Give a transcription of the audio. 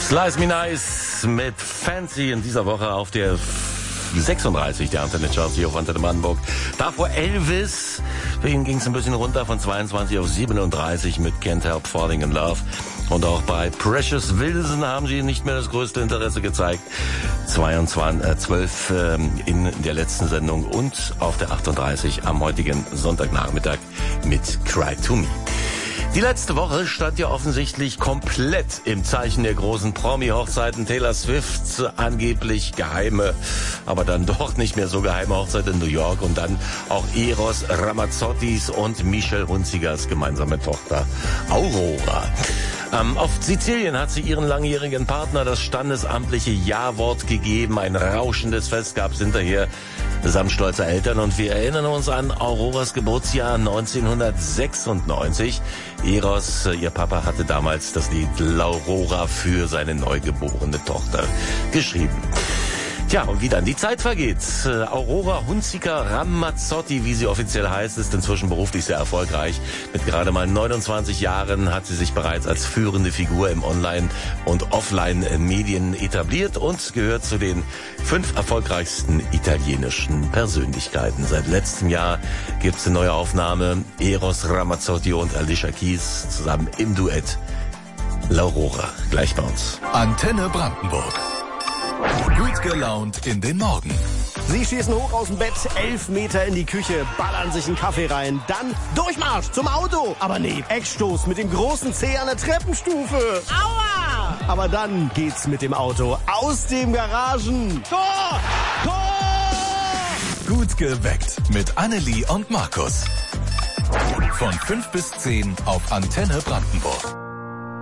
Slice Me Nice mit Fancy in dieser Woche auf der 36 der Antenne Charts hier auf Antenne Brandenburg. Davor Elvis. Für ihn ging es ein bisschen runter von 22 auf 37 mit Can't Help Falling in Love. Und auch bei Precious Wilson haben sie nicht mehr das größte Interesse gezeigt. 12 in der letzten Sendung und auf der 38 am heutigen Sonntagnachmittag mit Cry to Me. Die letzte Woche stand ja offensichtlich komplett im Zeichen der großen Promi-Hochzeiten. Taylor Swifts angeblich geheime, aber dann doch nicht mehr so geheime Hochzeit in New York und dann auch Eros Ramazzottis und Michelle Hunzigers gemeinsame Tochter Aurora. Auf Sizilien hat sie ihren langjährigen Partner das standesamtliche Ja-Wort gegeben. Ein rauschendes Fest gab es hinterher samt stolzer Eltern. Und wir erinnern uns an Auroras Geburtsjahr 1996. Eros, ihr Papa, hatte damals das Lied L'Aurora für seine neugeborene Tochter geschrieben. Tja, und wie dann die Zeit vergeht. Aurora Hunziker Ramazzotti, wie sie offiziell heißt, ist inzwischen beruflich sehr erfolgreich. Mit gerade mal 29 Jahren hat sie sich bereits als führende Figur im Online- und Offline-Medien etabliert und gehört zu den 5 erfolgreichsten italienischen Persönlichkeiten. Seit letztem Jahr gibt es eine neue Aufnahme. Eros Ramazzotti und Alicia Keys zusammen im Duett L'Aurora. Gleich bei uns. Antenne Brandenburg. Gut gelaunt in den Morgen. Sie schießen hoch aus dem Bett, 11 Meter in die Küche, ballern sich einen Kaffee rein, dann Durchmarsch zum Auto. Aber nee, Eckstoß mit dem großen Zeh an der Treppenstufe. Aua! Aber dann geht's mit dem Auto aus dem Garagen. Tor! Tor! Gut geweckt mit Annelie und Markus. Von 5 bis 10 auf Antenne Brandenburg.